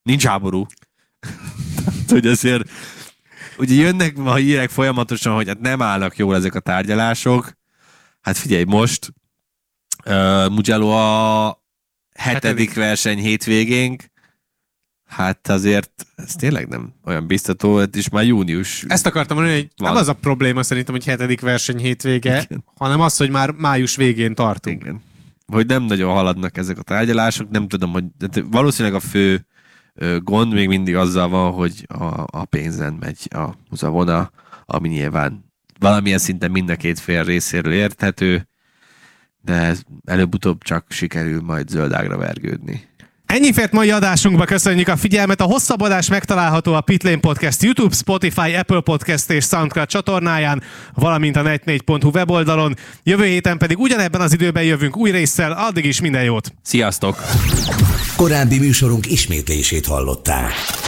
Nincs háború. Hogy azért ugye jönnek a hírek folyamatosan, hogy hát nem állnak jól ezek a tárgyalások. Hát figyelj, most Mugello a 7. verseny hétvégénk. Hát azért ez tényleg nem olyan biztató, és már június. Ezt akartam mondani, hogy nem az a probléma szerintem, hogy 7. verseny hétvége, igen, hanem az, hogy már május végén tartunk. Igen. Hogy nem nagyon haladnak ezek a tárgyalások, nem tudom, hogy valószínűleg a fő gond még mindig azzal van, hogy a pénzen megy a húzavona, ami nyilván valamilyen szinten mind a két fél részéről érthető, de előbb-utóbb csak sikerül majd zöldágra vergődni. Ennyi fért mai adásunkba, köszönjük a figyelmet. A hosszabb adás megtalálható a Pitlane Podcast YouTube, Spotify, Apple Podcast és SoundCloud csatornáján, valamint a net4.hu weboldalon. Jövő héten pedig ugyanebben az időben jövünk új résszel, addig is minden jót! Sziasztok! Korábbi műsorunk ismétlését hallották.